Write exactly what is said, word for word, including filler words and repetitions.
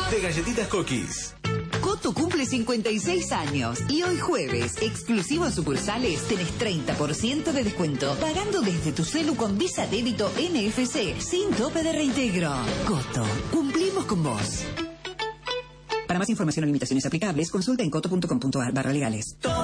de galletitas Cookies. Coto cumple cincuenta y seis años y hoy jueves, exclusivo en sucursales, tenés treinta por ciento de descuento pagando desde tu celu con Visa Débito N F C sin tope de reintegro. Coto, cumplimos con vos. Para más información o limitaciones aplicables, consulta en coto punto com punto ar barra legales.